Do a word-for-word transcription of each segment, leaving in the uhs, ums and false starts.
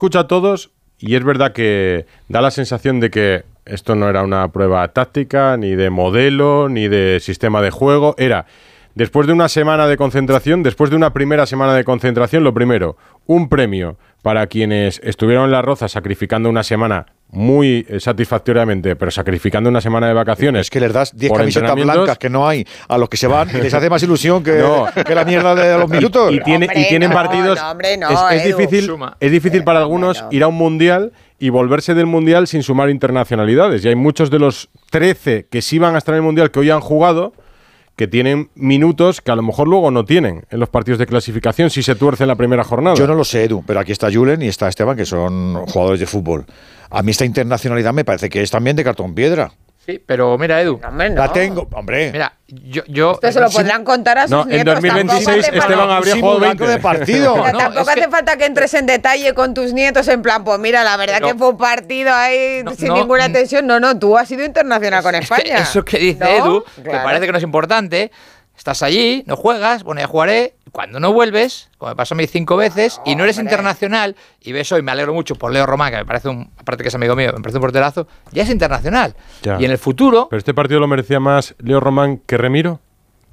escucho a todos y es verdad que da la sensación de que esto no era una prueba táctica, ni de modelo, ni de sistema de juego. Era, después de una semana de concentración, después de una primera semana de concentración, lo primero, un premio para quienes estuvieron en La Roza sacrificando una semana muy eh, satisfactoriamente, pero sacrificando una semana de vacaciones. Es que les das diez camisetas blancas que no hay a los que se van y les hace más ilusión que, no. que la mierda de los minutos. Y, y, tiene, hombre, y tienen no, partidos. No, hombre, no, es, es difícil, es difícil para algunos no. ir a un mundial y volverse del mundial sin sumar internacionalidades. Y hay muchos de los trece que sí van a estar en el mundial que hoy han jugado, que tienen minutos que a lo mejor luego no tienen en los partidos de clasificación si se tuerce en la primera jornada. Yo no lo sé, Edu, pero aquí está Julen y está Esteban, que son jugadores de fútbol. A mí esta internacionalidad me parece que es también de cartón piedra. Sí, pero mira, Edu. No, hombre, no. La tengo, hombre. Mira, yo... yo Esto se lo podrán contar a sus no, nietos. En dos mil veintiséis Esteban habría jugado veinte de partido. Pero no, tampoco hace que... falta que entres en detalle con tus nietos en plan, pues mira, la verdad pero, que fue un partido ahí no, sin no, ninguna tensión. No, no, tú has sido internacional con España. Es que eso que dice ¿no? Edu, claro. que parece que no es importante... Estás allí, no juegas, bueno, ya jugaré. Cuando no vuelves, como me pasó a mí cinco veces, no, y no eres hombre. internacional, y ves hoy, me alegro mucho por Leo Román, que me parece un, aparte que es amigo mío, me parece un porterazo, ya es internacional. Ya. Y en el futuro... ¿Pero este partido lo merecía más Leo Román que Remiro?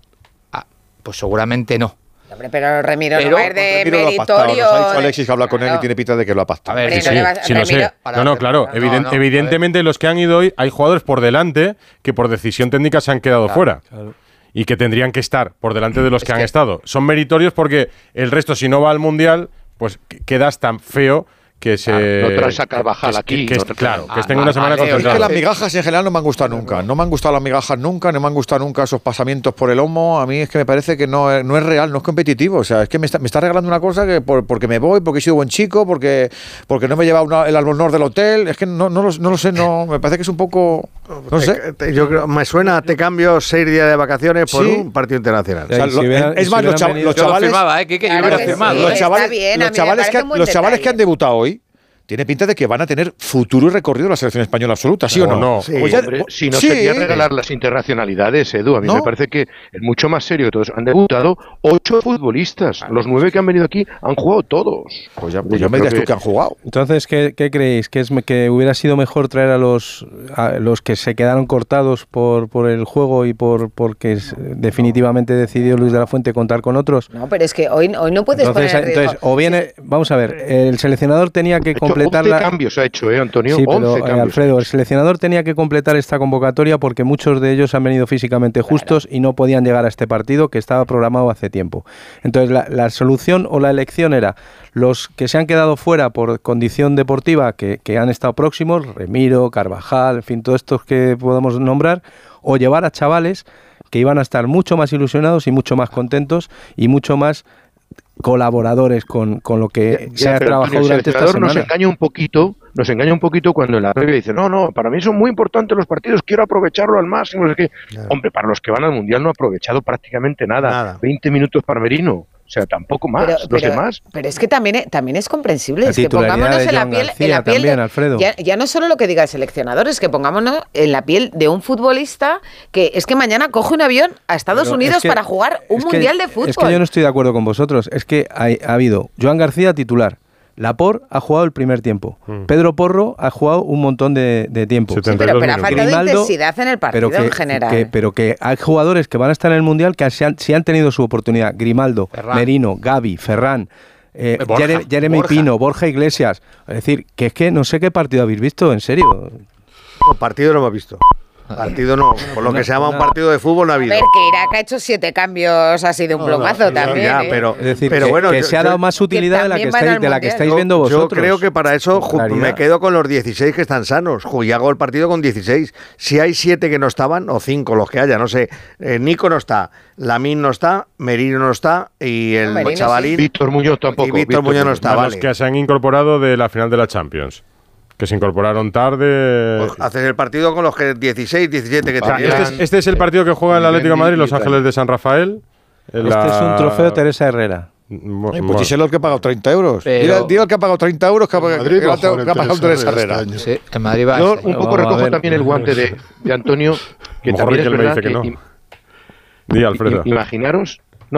Ah, pues seguramente no. Hombre, pero Remiro pero, no es de meritorio. Nos ha dicho Alexis que habla con claro. él y tiene pinta de que lo ha pactado. A ver, sí, sí, no, sí, lo sé. No, no, claro. No, Eviden no, evidentemente los que han ido hoy, hay jugadores por delante que por decisión técnica se han quedado claro, fuera. Claro. Y que tendrían que estar por delante de los que, que han estado. Son meritorios porque el resto, si no va al Mundial, pues quedas tan feo que se... Claro, no traes a Carvajal que, aquí. Que, que, no claro, ah, que estén ah, una semana ah, concentrados. Es que las migajas en general no me han gustado nunca. No me han gustado las migajas nunca, no me han gustado nunca esos pasamientos por el lomo. A mí es que me parece que no es, no es real, no es competitivo. O sea, es que me está, me está regalando una cosa que por, porque me voy, porque he sido buen chico, porque, porque no me he llevado una, el albornoz del hotel. Es que no, no, lo, no lo sé, no me parece que es un poco... No sé. Te, te, yo creo, me suena, te cambio seis días de vacaciones por sí. un partido internacional. O sea, lo, si hubiera, es más, si los, chav los chavales... Firmaba, ¿eh? que, que claro yo hubiera firmado. Sí, los chavales, bien, los chavales, que, los chavales que han debutado hoy tiene pinta de que van a tener futuro y recorrido en la selección española absoluta, ¿sí no, o no? no. Sí. Pues ya, Hombre, si no sí. sería regalar las internacionalidades, Edu. A mí ¿no? me parece que es mucho más serio que todos. Han debutado ocho futbolistas. Los nueve que han venido aquí han jugado todos. Pues ya, pues ya me dirías tú que han jugado. Entonces, ¿qué, qué creéis? ¿Que, es, ¿Que hubiera sido mejor traer a los, a los que se quedaron cortados por, por el juego y por porque es, definitivamente decidió Luis de la Fuente contar con otros? No, pero es que hoy, hoy no puedes entonces, poner riesgo. Entonces, o viene, vamos a ver, el seleccionador tenía que completar once la... cambios ha hecho, ¿eh, Antonio? Sí, pero, once cambios. Alfredo, el seleccionador tenía que completar esta convocatoria porque muchos de ellos han venido físicamente justos claro. y no podían llegar a este partido que estaba programado hace tiempo. Entonces, la, la solución o la elección era los que se han quedado fuera por condición deportiva, que, que han estado próximos, Remiro, Carvajal, en fin, todos estos que podemos nombrar, o llevar a chavales que iban a estar mucho más ilusionados y mucho más contentos y mucho más colaboradores con, con lo que ya, se ha trabajado durante esta semana. Nos engaña un poquito, nos engaña un poquito cuando en la previa dice, no, no, para mí son muy importantes los partidos, quiero aprovecharlo al máximo. No sé qué. Claro. Hombre, para los que van al Mundial no ha aprovechado prácticamente nada. nada. veinte minutos para Merino. O sea, tampoco más, pero, pero, no sé más. Pero es que también, también es comprensible. La es que pongámonos en la piel, García, en la piel también, de, Alfredo. Ya, ya no solo lo que diga el seleccionador, es que pongámonos en la piel de un futbolista que es que mañana coge un avión a Estados pero Unidos es que, para jugar un mundial que, de fútbol. Es que yo no estoy de acuerdo con vosotros. Es que hay, ha habido Joan García titular. Laporte ha jugado el primer tiempo. Mm. Pedro Porro ha jugado un montón de, de tiempo. Sí, pero, pero ha faltado Grimaldo, intensidad en el partido que, en general. Que, pero que hay jugadores que van a estar en el Mundial que si han, si han tenido su oportunidad. Grimaldo, Ferran. Merino, Gavi, Ferran, eh, Borja, Jere, Jeremy Borja. Pino, Borja Iglesias. Es decir, que es que no sé qué partido habéis visto, en serio. No, partido no hemos visto. Partido no, por lo que se llama un partido de fútbol no ha habido. A ver, que Irak ha hecho siete cambios así de un plomazo no, no, también. Ya, ¿eh? pero, es decir, pero que, bueno, que yo, se ha dado más utilidad de la que, estáis, de la que estáis viendo vosotros. Yo creo que para eso ju, me quedo con los dieciséis que están sanos. Y hago el partido con dieciséis. Si hay siete que no estaban, o cinco, los que haya, no sé. Eh, Nico no está, Lamine no está, Merino no está, y el no, chavalín. Sí. Víctor Muñoz tampoco. Y Víctor Muñoz no está, vale. Los que se han incorporado de la final de la Champions. Que se incorporaron tarde. Pues haces el partido con los que dieciséis, diecisiete que tenían. Este es, este es el partido que juega el Atlético de Madrid, Los Ángeles de San Rafael. Este la... es un trofeo Teresa Herrera. Ay, pues díselo el que ha pagado treinta euros. Pero... Diga el que ha pagado treinta euros que ha, Madrid, que ha, que ha pagado Teresa Herrera. Herrera. Sí, en Madrid va. Yo un poco recojo también el guante de, de Antonio, que también es verdad que... Di, Alfredo. Imaginaros... No, que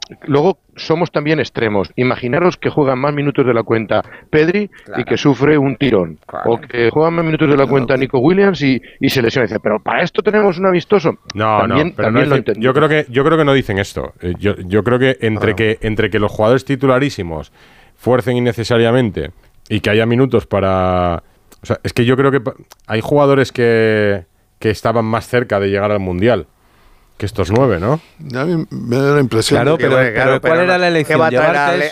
luego somos también extremos. Imaginaros que juegan más minutos de la cuenta Pedri claro. y que sufre un tirón. Claro. O que juegan más minutos de la cuenta claro. Nico Williams y, y se lesiona. Dice, pero para esto tenemos un amistoso. No, también, no, pero también no dicen, yo creo que yo creo que no dicen esto. Yo, yo creo que entre no. que entre que los jugadores titularísimos fuercen innecesariamente y que haya minutos para... O sea, es que yo creo que hay jugadores que, que estaban más cerca de llegar al Mundial que estos nueve, ¿no? A mí me da la impresión claro, de que... Pero, pero, pero ¿cuál era la elección? ¿Qué va a traer a, Ale,